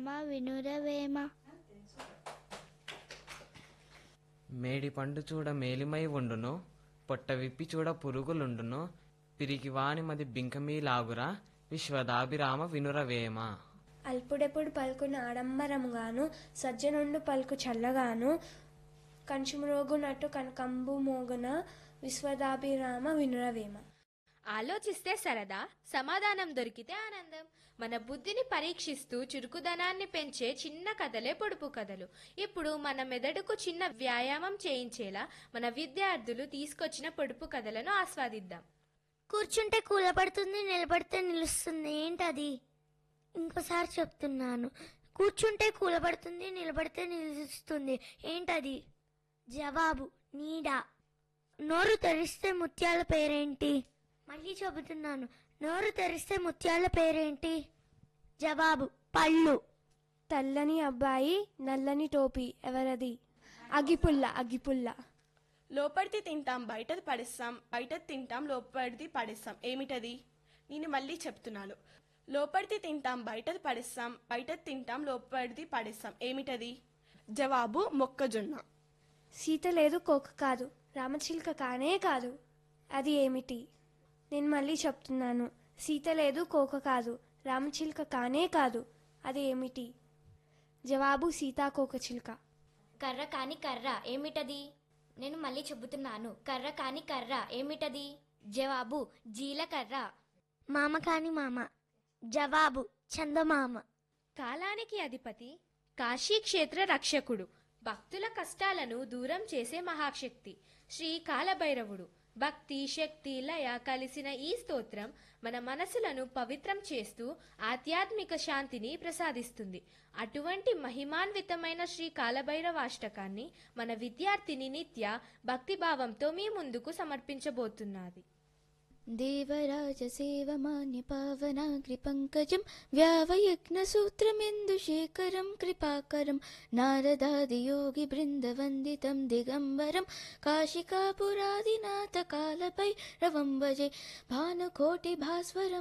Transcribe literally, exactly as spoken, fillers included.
రామ వినురవేమ. మేడి పండు చూడ మేలిమై ఉండును, పొట్ట విప్పి చూడ పురుగులుండును, పిరికివాని మది బింకమీ లాగురా విశ్వదాభిరామ వినురవేమ. అల్పుడెప్పుడు పలుకున ఆడంబరముగాను, సజ్జనుండు పలుకు చల్లగాను, కంచుమ్రోగునట్టు కనకంబు మోగున విశ్వదాభిరామ వినురవేమ. ఆలోచిస్తే సరదా, సమాధానం దొరికితే ఆనందం. మన బుద్ధిని పరీక్షిస్తూ చురుకుదనాన్ని పెంచే చిన్న కథలే పొడుపు కథలు. ఇప్పుడు మన మెదడుకు చిన్న వ్యాయామం చేయించేలా మన విద్యార్థులు తీసుకొచ్చిన పొడుపు కథలను ఆస్వాదిద్దాం. కూర్చుంటే కూలబడుతుంది, నిలబడితే నిలుస్తుంది, ఏంటది? ఇంకోసారి చెప్తున్నాను. కూర్చుంటే కూలబడుతుంది, నిలబడితే నిలుస్తుంది, ఏంటది? జవాబు నీడ. నోరు తెరిస్తే ముత్యాల పేరేంటి? మళ్ళీ చెబుతున్నాను. నోరు తెరిస్తే ముత్యాల పేరేంటి? జవాబు పళ్ళు. తెల్లని అబ్బాయి నల్లని టోపీ ఎవరది? అగిపుల్ల. అగిపుల్ల. లోపడిది తింటాం బయటది పడేస్తాం, బయటది తింటాం లోపడిది పడేస్తాం, ఏమిటది? నేను మళ్ళీ చెప్తున్నాను. లోపడిది తింటాం బయటది పడేస్తాం, బయటది తింటాం లోపడిది పడేస్తాం, ఏమిటది? జవాబు మొక్కజొన్న. సీత లేదు కోక కాదు, రామచిలుక కానే కాదు, అది ఏమిటి? నేను మళ్ళీ చెప్తున్నాను. సీత లేదు కోక కాదు, రామచిలుక కానే కాదు, అది ఏమిటి? జవాబు సీతాకోక చిలుక. కర్ర కాని కర్ర ఏమిటది? నేను మళ్ళీ చెబుతున్నాను. కర్ర కాని కర్ర ఏమిటది? జవాబు జీలకర్ర. మామ కాని మామ. జవాబు చందమామ. కాలానికి అధిపతి, కాశీక్షేత్ర రక్షకుడు, భక్తుల కష్టాలను దూరం చేసే మహాశక్తి శ్రీ కాలభైరవుడు. భక్తి, శక్తి, లయ కలిసిన ఈ స్తోత్రం మన మనసులను పవిత్రం చేస్తూ ఆధ్యాత్మిక శాంతిని ప్రసాదిస్తుంది. అటువంటి మహిమాన్వితమైన శ్రీ కాలభైరవాష్టకాన్ని మన విద్యార్థిని నిత్య భక్తిభావంతో మీ ముందుకు సమర్పించబోతున్నది. దేవరాజ సేవమాన్య పావనాగ్రి పంకజం వ్యావయజ్ఞ సూత్రమిందుశేఖరం కృపాకరం నారదాది యోగి బృందవందితం దిగంబరం కాశికాపురాదినాథ కాలభైరవం భజే భానుకోటి భాస్వరం